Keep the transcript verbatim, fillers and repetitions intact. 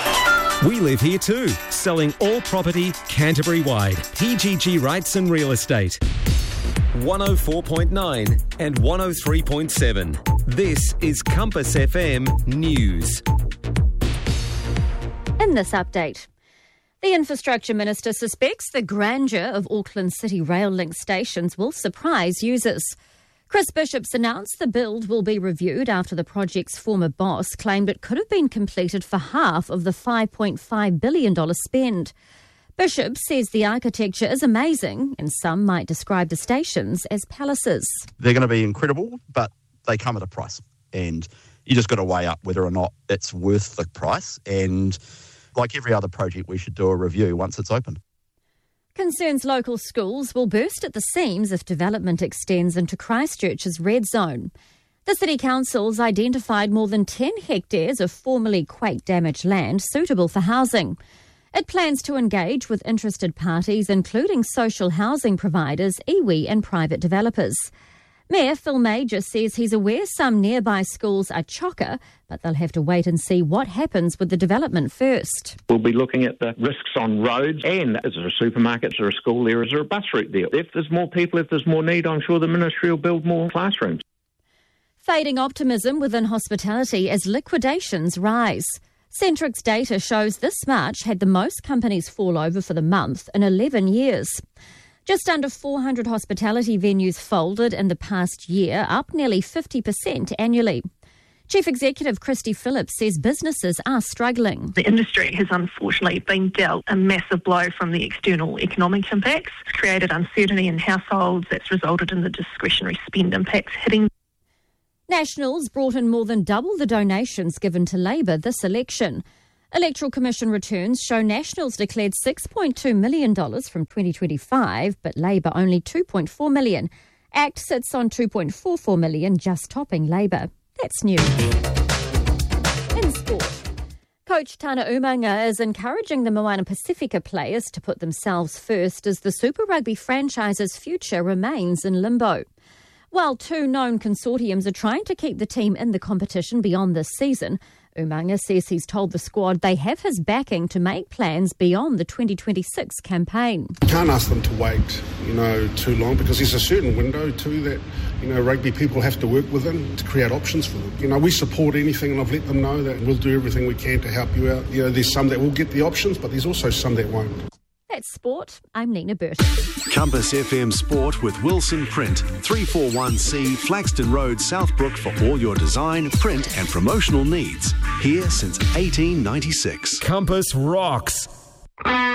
We live here too, selling all property Canterbury-wide. P G G Rights and Real Estate. one oh four point nine and one oh three point seven. This is Compass F M News. In this update, the Infrastructure Minister suspects the grandeur of Auckland City Rail Link stations will surprise users. Chris Bishops announced the build will be reviewed after the project's former boss claimed it could have been completed for half of the five point five billion dollars spend. Bishop says the architecture is amazing and some might describe the stations as palaces. They're going to be incredible, but they come at a price. And you just got to weigh up whether or not it's worth the price. And like every other project, we should do a review once it's open. Concerns local schools will burst at the seams if development extends into Christchurch's red zone. The City Council's identified more than ten hectares of formerly quake-damaged land suitable for housing. It plans to engage with interested parties, including social housing providers, iwi and private developers. Mayor Phil Major says he's aware some nearby schools are chocker, but they'll have to wait and see what happens with the development first. We'll be looking at the risks on roads and is there a supermarket, is there a school there, is there a bus route there? If there's more people, if there's more need, I'm sure the ministry will build more classrooms. Fading optimism within hospitality as liquidations rise. Centrix data shows this March had the most companies fall over for the month in eleven years. Just under four hundred hospitality venues folded in the past year, up nearly fifty percent annually. Chief Executive Christy Phillips says businesses are struggling. The industry has unfortunately been dealt a massive blow from the external economic impacts. It's created uncertainty in households that's resulted in the discretionary spend impacts hitting. Nationals brought in more than double the donations given to Labor this election. Electoral Commission returns show Nationals declared six point two million dollars from twenty twenty-five, but Labor only two point four million dollars. ACT sits on two point four four million dollars, just topping Labor. That's new. In sport, Coach Tana Umanga is encouraging the Moana Pacifica players to put themselves first as the Super Rugby franchise's future remains in limbo. While two known consortiums are trying to keep the team in the competition beyond this season, Umanga says he's told the squad they have his backing to make plans beyond the twenty twenty-six campaign. You can't ask them to wait, you know, too long because there's a certain window too that, you know, rugby people have to work within to create options for them. You know, we support anything and I've let them know that we'll do everything we can to help you out. You know, there's some that will get the options, but there's also some that won't. That's sport. I'm Nina Burton. Compass F M Sport with Wilson Print, three forty-one C Flaxton Road, Southbrook for all your design, print and promotional needs. Here since eighteen ninety-six. Compass rocks.